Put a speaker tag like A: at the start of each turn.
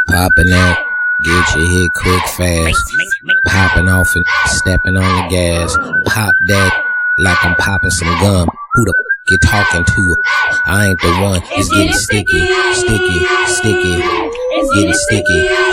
A: Popping out, get your hit quick fast. Popping off and stepping on the gas. Pop that like I'm popping some gum. Who the you talking to? I ain't the one. It's getting sticky, sticky, sticky. Getting sticky.